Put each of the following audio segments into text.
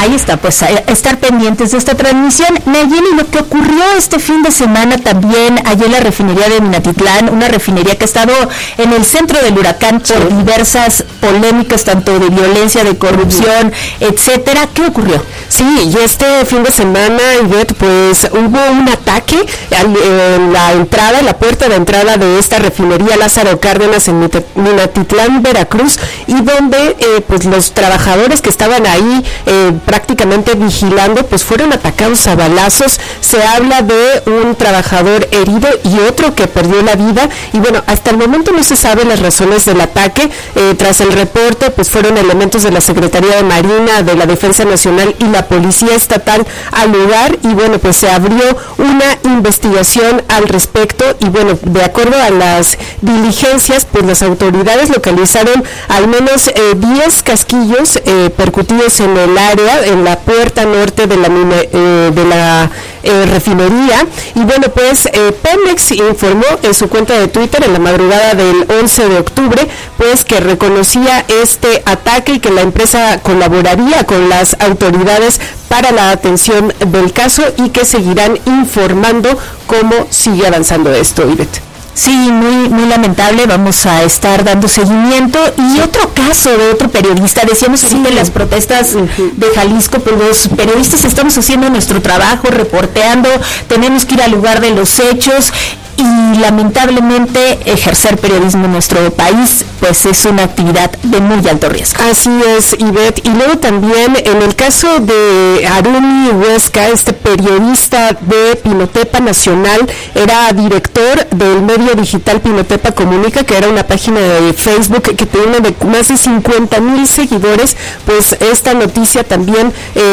Ahí está, pues a estar pendientes de esta transmisión. Nayeli, lo que ocurrió este fin de semana también allí en la refinería de Minatitlán, una refinería que ha estado en el centro del huracán por diversas polémicas, tanto de violencia, de corrupción, etcétera. ¿Qué ocurrió? Sí, y este fin de semana, Ivette, pues hubo un ataque en la puerta de entrada de esta refinería Lázaro Cárdenas en Minatitlán, Veracruz, y donde pues los trabajadores que estaban ahí prácticamente vigilando, pues fueron atacados a balazos. Se habla de un trabajador herido y otro que perdió la vida, y bueno, hasta el momento no se saben las razones del ataque. Tras el reporte, pues fueron elementos de la Secretaría de Marina, de la Defensa Nacional y la Policía Estatal al lugar, y bueno, pues se abrió una investigación al respecto, y bueno, de acuerdo a las diligencias, pues las autoridades localizaron al menos 10 casquillos percutidos en el área, en la puerta norte de la refinería, y bueno, pues Pemex informó en su cuenta de Twitter en la madrugada del 11 de octubre, pues que reconocía este ataque y que la empresa colaboraría con las autoridades para la atención del caso, y que seguirán informando cómo sigue avanzando esto, Ivette. Sí, muy lamentable, vamos a estar dando seguimiento. Y otro caso de otro periodista, decíamos ahorita en las protestas de Jalisco, pues los periodistas estamos haciendo nuestro trabajo, reporteando, tenemos que ir al lugar de los hechos, y lamentablemente ejercer periodismo en nuestro país pues es una actividad de muy alto riesgo. Así es, Ivette. Y luego también en el caso de Aruni Huesca, este periodista de Pinotepa Nacional, era director del medio digital Pinotepa Comunica, que era una página de Facebook que tiene más de 50,000 seguidores. Pues esta noticia también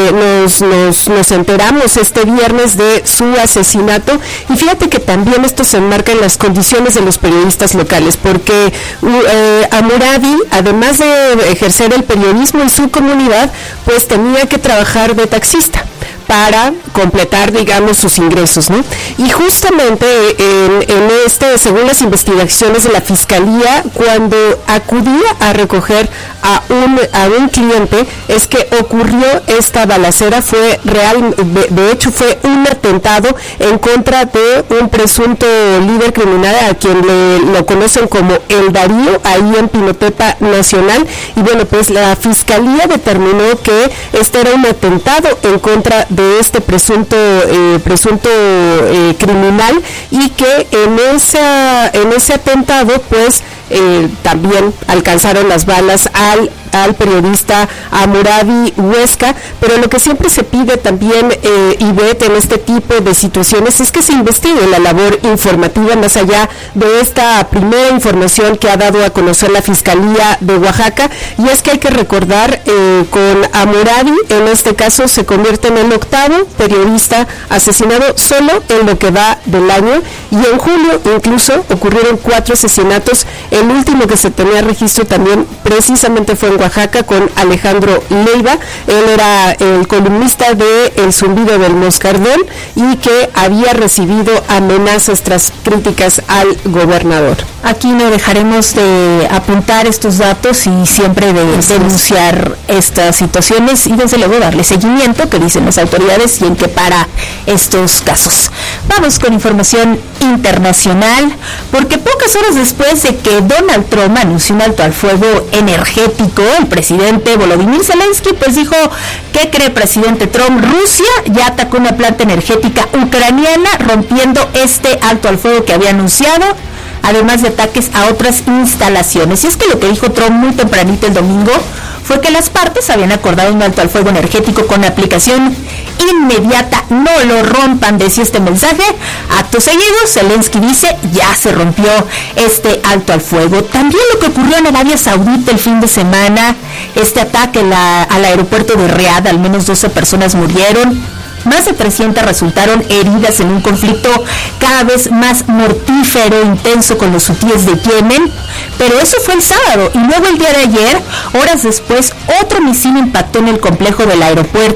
nos enteramos este viernes de su asesinato, y fíjate que también esto se enmarca en las condiciones de los periodistas locales, porque Hammurabi, además de ejercer el periodismo en su comunidad, pues tenía que trabajar de taxista para completar, digamos, sus ingresos, ¿no? Y justamente según las investigaciones de la Fiscalía, cuando acudía a recoger a un cliente, es que ocurrió esta balacera. Fue real, de hecho fue un atentado en contra de un presunto líder criminal, a quien lo conocen como El Darío, ahí en Pinotepa Nacional. Y bueno, pues la Fiscalía determinó que este era un atentado en contra de este presunto criminal, y que en ese atentado pues también alcanzaron las balas al periodista Hammurabi Huesca. Pero lo que siempre se pide también, Ivette, en este tipo de situaciones es que se investigue la labor informativa más allá de esta primera información que ha dado a conocer la Fiscalía de Oaxaca. Y es que hay que recordar, con Hammurabi, en este caso se convierte en el 8º periodista asesinado solo en lo que va del año, y en julio incluso ocurrieron 4 asesinatos. El último que se tenía registro también precisamente fue en Oaxaca, con Alejandro Leiva. Él era el columnista de El Zumbido del Moscardón, y que había recibido amenazas tras críticas al gobernador. Aquí no dejaremos de apuntar estos datos y siempre de denunciar estas situaciones, y desde luego darle seguimiento, que dicen las autoridades, y en qué para estos casos. Vamos con información internacional, porque pocas horas después de que Donald Trump anunció un alto al fuego energético, el presidente Volodymyr Zelensky pues dijo: ¿qué cree, presidente Trump? Rusia ya atacó una planta energética ucraniana, rompiendo este alto al fuego que había anunciado, además de ataques a otras instalaciones. Y es que lo que dijo Trump muy tempranito el domingo fue que las partes habían acordado un alto al fuego energético con aplicación inmediata. No lo rompan, decía este mensaje. Acto seguido, Zelensky dice: ya se rompió este alto al fuego. También lo que ocurrió en Arabia Saudita el fin de semana, este ataque al aeropuerto de Riad, al menos 12 personas murieron. Más de 300 resultaron heridas en un conflicto cada vez más mortífero e intenso con los hutíes de Yemen. Pero eso fue el sábado, y luego el día de ayer, horas después, otro misil impactó en el complejo del aeropuerto.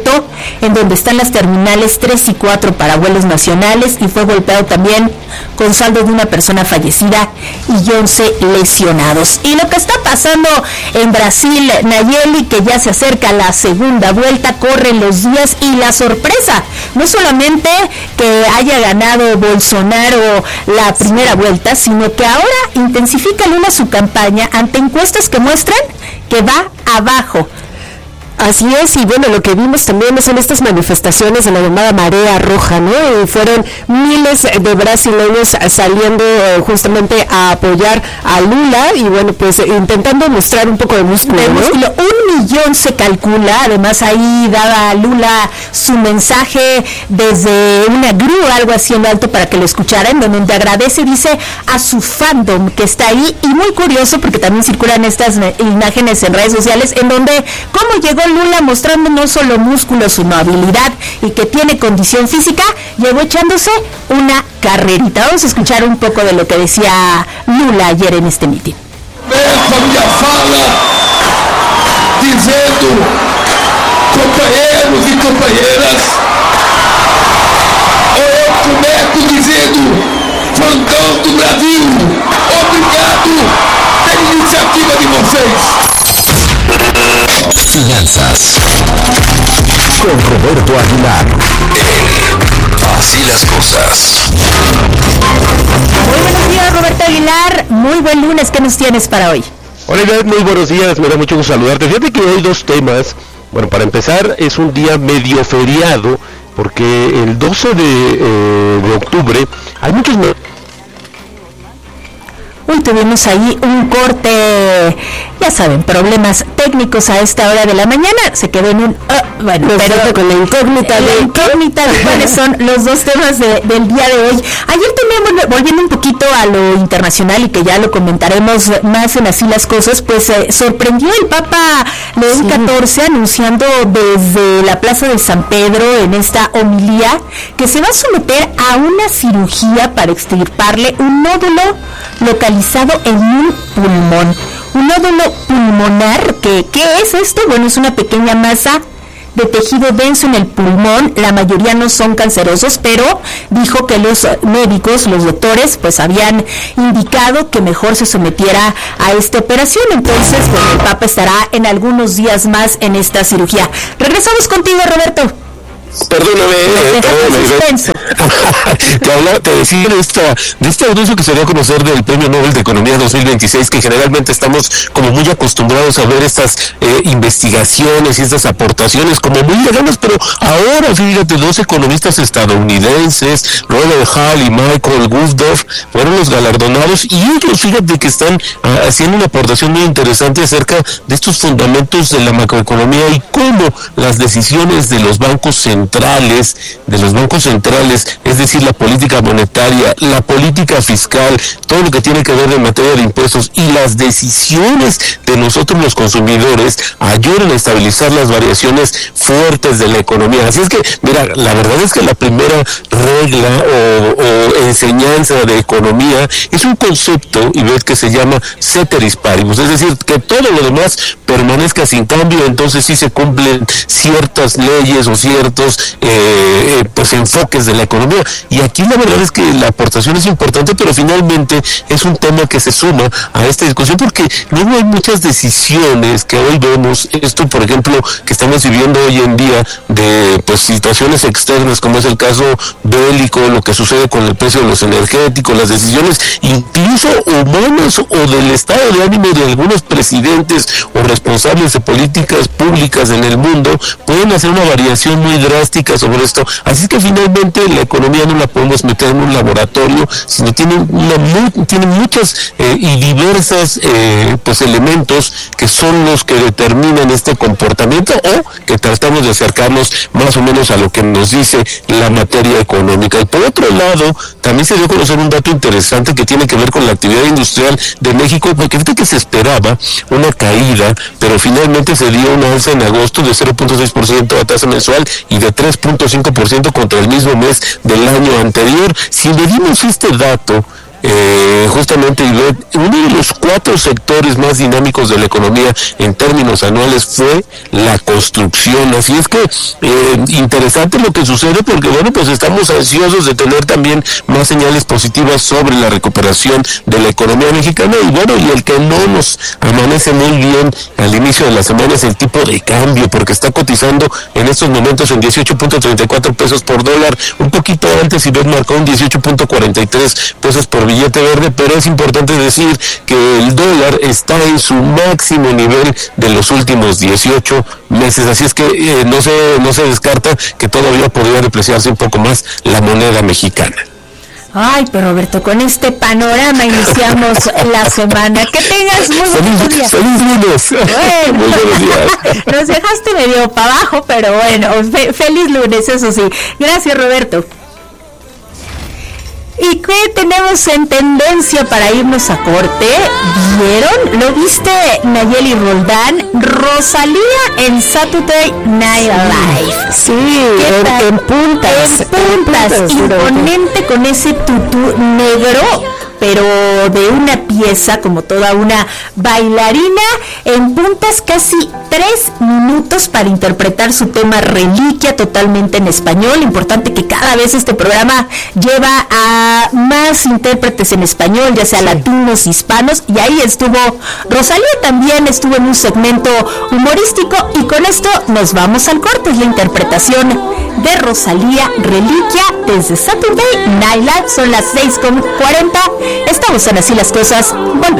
en donde están las terminales 3 y 4 para vuelos nacionales, y fue golpeado también con saldo de una persona fallecida y 11 lesionados. Y lo que está pasando en Brasil, Nayeli, que ya se acerca la segunda vuelta, corren los días y la sorpresa, no solamente que haya ganado Bolsonaro la primera vuelta, sino que ahora intensifica Lula su campaña ante encuestas que muestran que va abajo. Así es, y bueno, lo que vimos también son estas manifestaciones de la llamada Marea Roja, ¿no? Y fueron miles de brasileños saliendo justamente a apoyar a Lula y bueno, pues intentando mostrar un poco de músculo, ¿no? 1 millón se calcula, además ahí daba Lula su mensaje desde una grúa, algo así en alto para que lo escucharan, donde agradece, dice, a su fandom que está ahí, y muy curioso porque también circulan estas imágenes en redes sociales en donde cómo llegó Lula mostrando no solo músculo, sino habilidad y que tiene condición física, llegó echándose una carrerita. Vamos a escuchar un poco de lo que decía Lula ayer en este mitin. Dizendo, companheiros e companheiras, eu começo dizendo, fandão do Brasil, obrigado pela iniciativa de vocês. Finanzas con Roberto Aguilar. Así las cosas. Muy buenos días, Roberto Aguilar. Muy buen lunes. ¿Qué nos tienes para hoy? Hola, muy buenos días. Me da mucho gusto saludarte. Fíjate que hoy dos temas. Bueno, para empezar, es un día medio feriado porque el 12 de octubre hay muchos... Uy, tuvimos ahí un corte, ya saben, problemas técnicos a esta hora de la mañana. Se quedó en un... bueno, pero con la incógnita de cuáles son los dos temas del día de hoy. Ayer también, volviendo un poquito a lo internacional y que ya lo comentaremos más en Así las Cosas, pues sorprendió el Papa León XIV anunciando desde la Plaza de San Pedro en esta homilía que se va a someter a una cirugía para extirparle un nódulo localizado en un pulmón. Un nódulo pulmonar, ¿qué es esto? Bueno, es una pequeña masa de tejido denso en el pulmón. La mayoría no son cancerosos, pero dijo que los médicos, los doctores, pues habían indicado que mejor se sometiera a esta operación. Entonces, bueno, el Papa estará en algunos días más en esta cirugía. Regresamos contigo, Roberto. Perdóname, te decía de este anuncio que se dio a conocer del Premio Nobel de Economía 2026, que generalmente estamos como muy acostumbrados a ver estas investigaciones y estas aportaciones como muy lejanas, pero ahora fíjate, 2 economistas estadounidenses, Robert Hall y Michael Gusdorf, fueron los galardonados, y ellos fíjate que están haciendo una aportación muy interesante acerca de estos fundamentos de la macroeconomía y cómo las decisiones de los bancos centrales, es decir, la política monetaria, la política fiscal, todo lo que tiene que ver en materia de impuestos y las decisiones de nosotros los consumidores ayudan a estabilizar las variaciones fuertes de la economía. Así es que, mira, la verdad es que la primera regla o enseñanza de economía es un concepto, y ves, que se llama ceteris paribus, es decir, que todo lo demás permanezca sin cambio, entonces sí se cumplen ciertas leyes o ciertos pues enfoques de la economía. Y aquí la verdad es que la aportación es importante, pero finalmente es un tema que se suma a esta discusión porque luego hay muchas decisiones que hoy vemos, esto por ejemplo que estamos viviendo hoy en día de pues situaciones externas como es el caso bélico, lo que sucede con el precio de los energéticos, las decisiones incluso humanas o del estado de ánimo de algunos presidentes o responsables de políticas públicas en el mundo pueden hacer una variación muy drástica sobre esto. Así que finalmente la economía no la podemos meter en un laboratorio, sino tiene muchas y diversas pues elementos que son los que determinan este comportamiento o que tratamos de acercarnos más o menos a lo que nos dice la materia económica. Y por otro lado, también se dio a conocer un dato interesante que tiene que ver con la actividad industrial de México, porque fíjate que se esperaba una caída, pero finalmente se dio una alza en agosto de 0.6% a tasa mensual y de 3.5% contra el mismo mes del año anterior. Si medimos este dato justamente uno de los 4 sectores más dinámicos de la economía en términos anuales fue la construcción. Así es que interesante lo que sucede, porque bueno, pues estamos ansiosos de tener también más señales positivas sobre la recuperación de la economía mexicana. Y bueno, y el que no nos amanece muy bien al inicio de la semana es el tipo de cambio, porque está cotizando en estos momentos en 18.34 pesos por dólar. Un poquito antes Ibet marcó un 18.43 pesos por billete verde, pero es importante decir que el dólar está en su máximo nivel de los últimos 18 meses, así es que no se descarta que todavía podría depreciarse un poco más la moneda mexicana. Ay, pero Roberto, con este panorama iniciamos la semana. Que tengas muy buenos días. ¡Feliz lunes! Bueno, muy buenos días. Nos dejaste medio para abajo, pero bueno, feliz lunes, eso sí. Gracias, Roberto. ¿Y qué tenemos en tendencia para irnos a corte? ¿Vieron? ¿Lo viste, Nayeli Roldán? Rosalía en Saturday Night Live. Sí, en puntas. En puntas. Imponente con ese tutú negro, pero de una pieza, como toda una bailarina, en puntas, casi 3 minutos para interpretar su tema Reliquia, totalmente en español. Importante que cada vez este programa lleva a más intérpretes en español, ya sea latinos, hispanos, y ahí estuvo Rosalía, también estuvo en un segmento humorístico, y con esto nos vamos al corte. Es la interpretación de Rosalía, Reliquia, desde Saturday Night Live. Son las 6:40. Estamos en Así las Cosas.